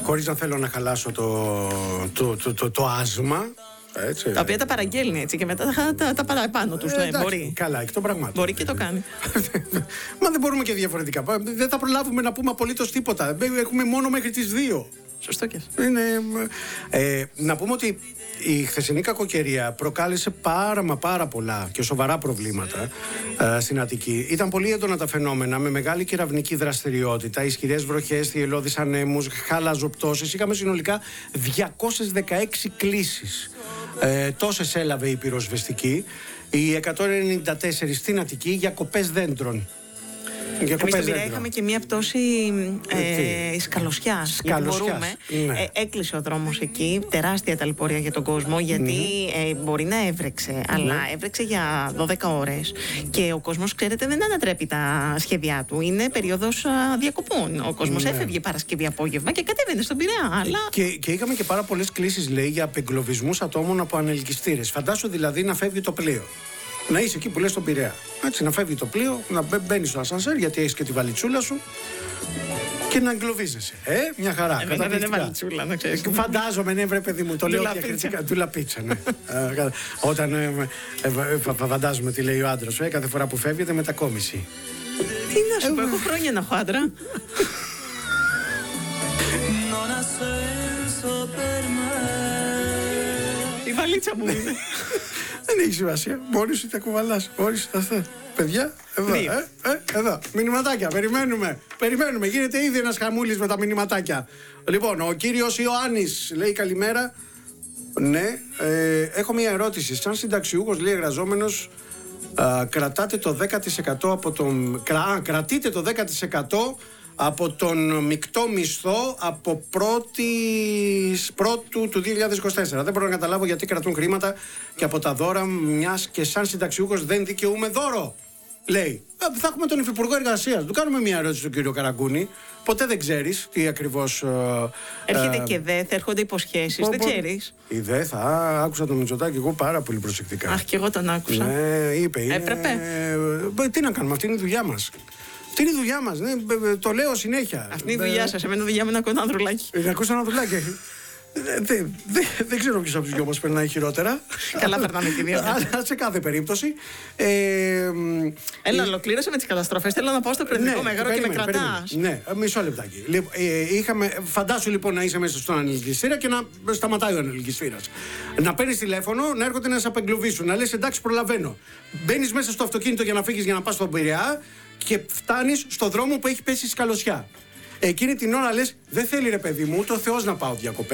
Χωρίς να θέλω να χαλάσω το άσμα. Έτσι, τα οποία τα παραγγέλνει έτσι και μετά τα παραπάνω τους. Μπορεί. Καλά, εκ των πραγμάτων. Μπορεί και το κάνει. Μα δεν μπορούμε και διαφορετικά. Δεν θα προλάβουμε να πούμε απολύτως τίποτα. Έχουμε μόνο μέχρι τις 2. Σωστό και αυτό. Να πούμε ότι η χθεσινή κακοκαιρία προκάλεσε πάρα πολλά και σοβαρά προβλήματα στην Αττική. Ήταν πολύ έντονα τα φαινόμενα, με μεγάλη κεραυνική δραστηριότητα, ισχυρές βροχές, θυελλώδεις ανέμους, χαλαζοπτώσεις. Είχαμε συνολικά 216 κλήσεις. Τόσες έλαβε η πυροσβεστική. Οι 194 στην Αττική για κοπές δέντρων. Εμείς στην Πειραιά είχαμε και μία πτώση σκαλωσιάς. Ναι. Έκλεισε ο δρόμος εκεί, τεράστια ταλαιπωρία για τον κόσμο, γιατί μπορεί να έβρεξε, αλλά έβρεξε για 12 ώρες και ο κόσμος, ξέρετε, δεν ανατρέπει τα σχέδιά του. Είναι περίοδος διακοπών. Ο κόσμος έφευγε Παρασκευή απόγευμα και κατέβαινε στον Πειραιά. Αλλά... Και είχαμε και πάρα πολλές κλήσεις, λέει, για απεγκλωβισμούς ατόμων από ανελκυστήρες. Φαντάσου δηλαδή να φεύγει το πλοίο. Να είσαι εκεί που λες στον Πειραιά. Έτσι, να φεύγει το πλοίο, να μπαίνεις στο ασανσέρ, γιατί έχεις και τη βαλιτσούλα σου και να εγκλωβίζεσαι. Μια χαρά. Δεν είναι βαλιτσούλα, να ξέρεις. Φαντάζομαι, ναι, βρε παιδί μου, το λέω διακριτικά. Ντούλα πίτσα, ναι. Όταν φαντάζομαι τι λέει ο άντρας σου, κάθε φορά που φεύγετε μετακόμιση. Τι να σου πω, έχω χρόνια να έχω άντρα. Η βαλίτσα μου είναι. Δεν έχει σημασία. Μόνοι σου τα κουβαλάς. Μόνοι σου τα θες. Παιδιά, εδώ. Μηνυματάκια. Περιμένουμε. Γίνεται ήδη ένας χαμούλης με τα μηνυματάκια. Λοιπόν, ο κύριος Ιωάννης λέει καλημέρα. Ναι, έχω μια ερώτηση. Σαν συνταξιούχος, λέει, εργαζόμενος, κρατάτε το 10% από τον. Κρατείτε το 10% από τον μεικτό μισθό από πρώτου του 2024. Δεν μπορώ να καταλάβω γιατί κρατούν χρήματα και από τα δώρα, μιας και σαν συνταξιούχος δεν δικαιούμαι δώρο. Λέει. Θα έχουμε τον Υφυπουργό Εργασίας. Του κάνουμε μια ερώτηση στον κύριο Καραγκούνη. Ποτέ δεν ξέρεις τι ακριβώς. Έρχεται και θα έρχονται υποσχέσεις. Δεν ξέρεις. Άκουσα τον Μητσοτάκη εγώ πάρα πολύ προσεκτικά. Αχ, και εγώ τον άκουσα. Ναι, είπε. Έπρεπε. Τι να κάνουμε, αυτή είναι η δουλειά μας. Τι είναι η δουλειά μας, ναι, το λέω συνέχεια. Αυτή είναι η δουλειά σας. Εμένα δουλειά με να ακούω ένα ανδρουλάκι. Να ακούς ένα ανδρουλάκι. Δεν ξέρω ποιος από τους δυο μας περνάει χειρότερα. Καλά, περνάμε και δύο. Σε κάθε περίπτωση. Έλα, ολοκλήρωσε με τις καταστροφές. Θέλω να πάω στο εκπαιδευτικό μέγαρο και με κρατάς. Ναι, μισό λεπτάκι. Φαντάσου λοιπόν να είσαι μέσα στον ανελκυστήρα και να σταματάει ο ανελκυστήρας. Να παίρνεις τηλέφωνο, να έρχονται να σε απεγκλωβίσουν. Να λες εντάξει, προλαβαίνω. Μπαίνεις μέσα στο αυτοκίνητο για να φύγεις για να πας στον Πειραιά και φτάνεις στο δρόμο που έχει πέσει σκαλωσιά. Εκείνη την ώρα λες, δεν θέλει ρε παιδί μου, το Θεός να πάω διακοπές.